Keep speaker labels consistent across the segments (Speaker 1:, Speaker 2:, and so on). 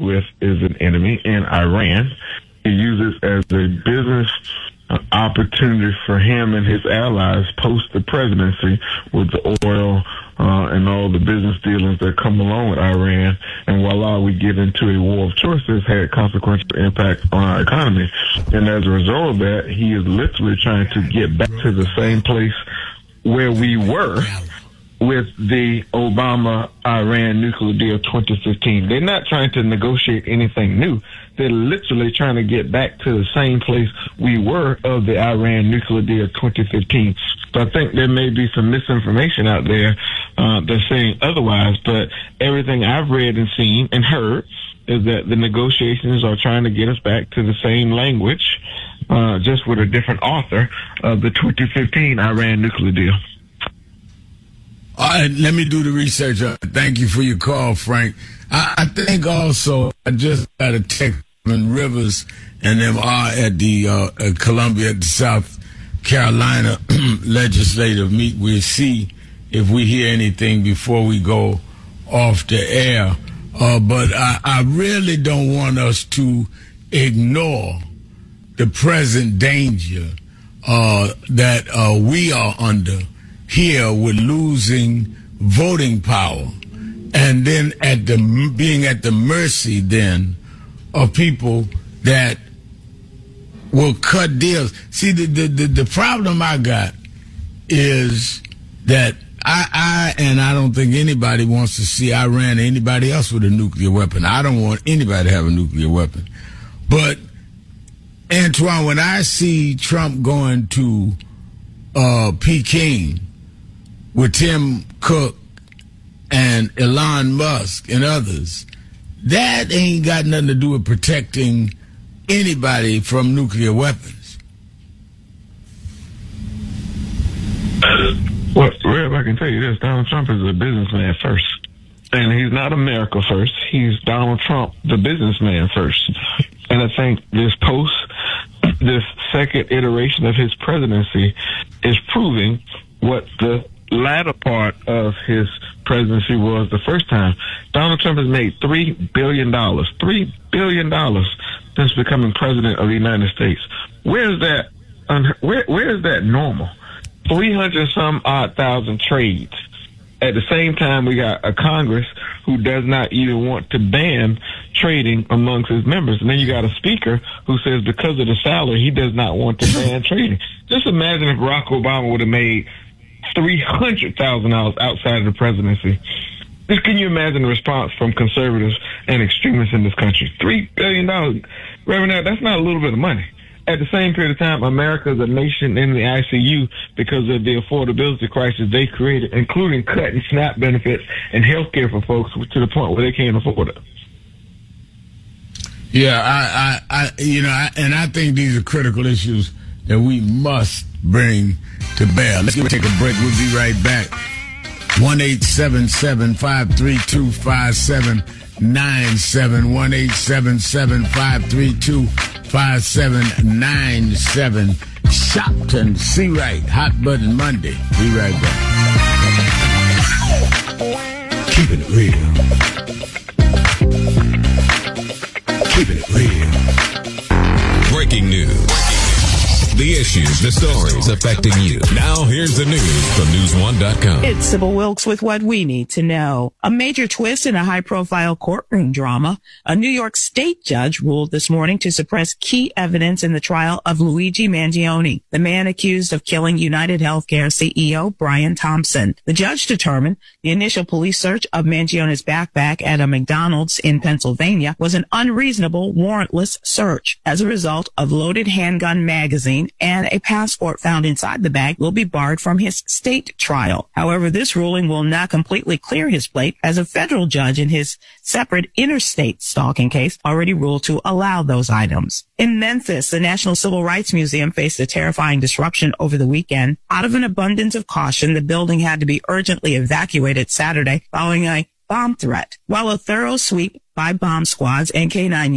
Speaker 1: with is an enemy in Iran. He uses as a business opportunity for him and his allies post the presidency with the oil and all the business dealings that come along with Iran. And voila, we get into a war of choice that's had consequential impact on our economy. And as a result of that, he is literally trying to get back to the same place where we were with the Obama-Iran nuclear deal 2015. They're not trying to negotiate anything new. They're literally trying to get back to the same place we were of the Iran nuclear deal 2015. So I think there may be some misinformation out there that's saying otherwise, but everything I've read and seen and heard is that the negotiations are trying to get us back to the same language, just with a different author of the 2015 Iran nuclear deal.
Speaker 2: All right, let me do the research. Thank you for your call, Frank. I think also I just got a text from Rivers and them are at the Columbia, at the South Carolina legislative meet. We'll see if we hear anything before we go off the air. But I really don't want us to ignore the present danger that we are under here with losing voting power, and then being at the mercy then of people that will cut deals. See, the problem I got is that I don't think anybody wants to see Iran or anybody else with a nuclear weapon. I don't want anybody to have a nuclear weapon. But, Antoine, when I see Trump going to Peking with Tim Cook and Elon Musk and others, that ain't got nothing to do with protecting anybody from nuclear weapons.
Speaker 1: Well, Rev, I can tell you this. Donald Trump is a businessman first. And he's not America first. He's Donald Trump, the businessman first. And I think this second iteration of his presidency is proving what the latter part of his presidency was the first time. Donald Trump has made $3 billion since becoming president of the United States. Where is that? Where is that normal? 300 some odd thousand trades. At the same time, we got a Congress who does not even want to ban trading amongst his members. And then you got a speaker who says because of the salary, he does not want to ban trading. Just imagine if Barack Obama would have made $300,000 outside of the presidency. Just can you imagine the response from conservatives and extremists in this country? $3 billion. Reverend, that's not a little bit of money. At the same period of time, America is a nation in the ICU because of the affordability crisis they created, including cutting SNAP benefits and health care for folks to the point where they can't afford it.
Speaker 2: Yeah, I think these are critical issues that we must bring to bear. Let's take a break. We'll be right back. 1-877-532-5797. 1-877-532-5797. Shopton C. Wright, Hot Button Monday. Be right back. Keeping it real. Keeping it real.
Speaker 3: Breaking news. The issues, the stories affecting you. Now here's the news from News1.com.
Speaker 4: It's Sybil Wilkes with what we need to know. A major twist in a high-profile courtroom drama. A New York State judge ruled this morning to suppress key evidence in the trial of Luigi Mangione, the man accused of killing United Healthcare CEO Brian Thompson. The judge determined the initial police search of Mangione's backpack at a McDonald's in Pennsylvania was an unreasonable, warrantless search. As a result, a loaded handgun magazine and a passport found inside the bag will be barred from his state trial. However, this ruling will not completely clear his plate, as a federal judge in his separate interstate stalking case already ruled to allow those items. In Memphis, the National Civil Rights Museum faced a terrifying disruption over the weekend. Out of an abundance of caution, the building had to be urgently evacuated Saturday following a bomb threat. While a thorough sweep by bomb squads and K-9 units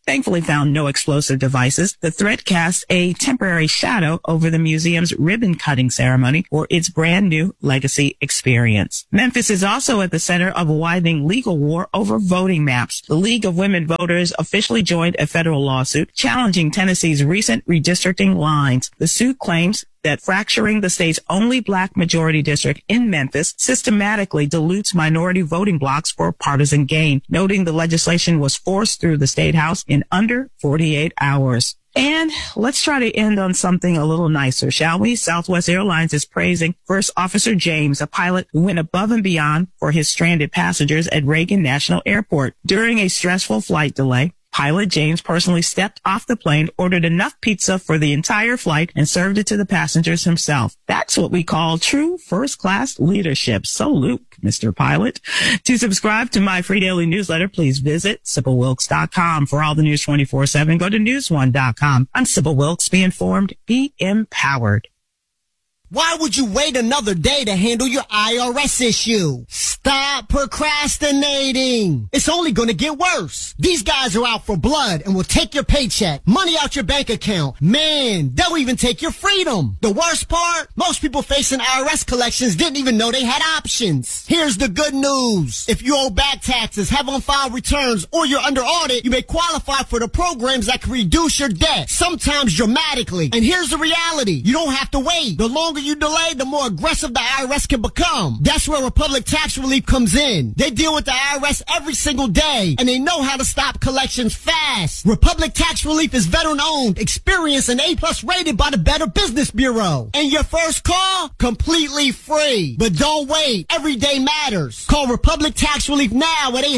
Speaker 4: thankfully found no explosive devices. The threat cast a temporary shadow over the museum's ribbon-cutting ceremony for its brand-new legacy experience. Memphis is also at the center of a widening legal war over voting maps. The League of Women Voters officially joined a federal lawsuit challenging Tennessee's recent redistricting lines. The suit claims that fracturing the state's only black majority district in Memphis systematically dilutes minority voting blocks for partisan gain, noting the legislation was forced through the state house in under 48 hours. And let's try to end on something a little nicer, shall we? Southwest Airlines is praising First Officer James, a pilot who went above and beyond for his stranded passengers at Reagan National Airport. During a stressful flight delay, Pilot James personally stepped off the plane, ordered enough pizza for the entire flight, and served it to the passengers himself. That's what we call true first-class leadership. Salute, Mr. Pilot. To subscribe to my free daily newsletter, please visit SybilWilkes.com. For all the news 24/7, go to newsone.com. I'm Sybil Wilkes. Be informed, be empowered.
Speaker 5: Why would you wait another day to handle your IRS issue? Stop procrastinating. It's only going to get worse. These guys are out for blood and will take your paycheck, money out your bank account. Man, they'll even take your freedom. The worst part? Most people facing IRS collections didn't even know they had options. Here's the good news. If you owe back taxes, have on-file returns, or you're under audit, you may qualify for the programs that can reduce your debt, sometimes dramatically. And here's the reality. You don't have to wait. The longer you delay, the more aggressive the IRS can become. That's where Republic Tax Relief comes in. They deal with the IRS every single day, and they know how to stop collections fast. Republic Tax Relief is veteran-owned, experienced, and A+ rated by the Better Business Bureau. And your first call? Completely free. But don't wait. Every day matters. Call Republic Tax Relief now at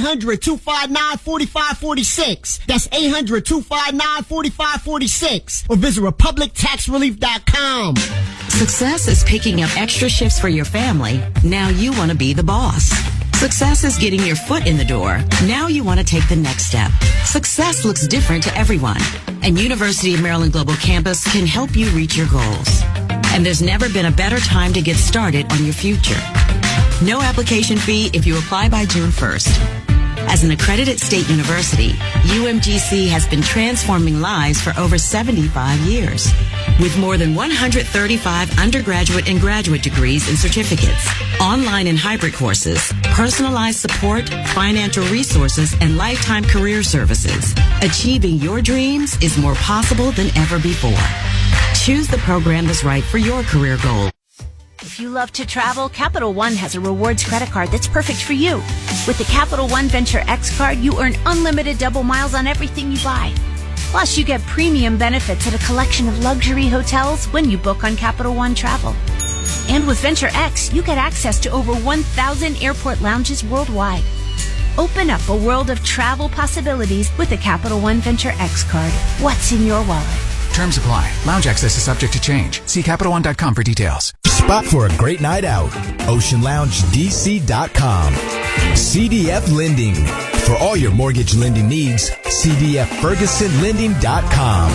Speaker 5: 800-259-4546. That's 800-259-4546. Or visit RepublicTaxRelief.com.
Speaker 6: Success is picking up extra shifts for your family. Now you want to be the boss. Success is getting your foot in the door. Now you want to take the next step. Success looks different to everyone, and University of Maryland Global Campus can help you reach your goals. And there's never been a better time to get started on your future. No application fee if you apply by June 1st. As an accredited state university, UMGC has been transforming lives for over 75 years. With more than 135 undergraduate and graduate degrees and certificates, online and hybrid courses, personalized support, financial resources, and lifetime career services, achieving your dreams is more possible than ever before. Choose the program that's right for your career goal.
Speaker 7: If you love to travel, Capital One has a rewards credit card that's perfect for you. With the Capital One Venture X card, you earn unlimited double miles on everything you buy. Plus, you get premium benefits at a collection of luxury hotels when you book on Capital One Travel. And with Venture X, you get access to over 1,000 airport lounges worldwide. Open up a world of travel possibilities with the Capital One Venture X card. What's in your wallet?
Speaker 8: Terms apply. Lounge access is subject to change. See CapitalOne.com for details.
Speaker 9: Spot for a great night out. OceanLoungeDC.com. CDF Lending. For all your mortgage lending needs, CDFFergusonLending.com.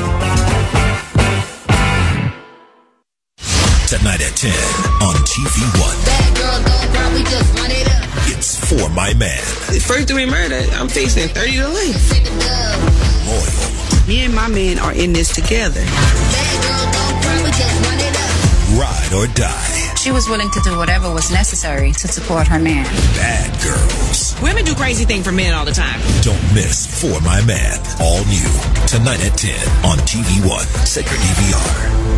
Speaker 3: Tonight at 10 on TV1.
Speaker 10: That girl don't probably just run it up.
Speaker 3: It's For My Man.
Speaker 11: First degree murder, I'm facing 30 to life.
Speaker 3: Loyal.
Speaker 11: Me and my man are in this together.
Speaker 10: That girl don't probably just run it up.
Speaker 3: Ride or die.
Speaker 12: She was willing to do whatever was necessary to support her man.
Speaker 3: Bad girls.
Speaker 11: Women do crazy things for men all the time.
Speaker 3: Don't miss For My Man. All new. Tonight at 10 on TV1. Sacred DVR.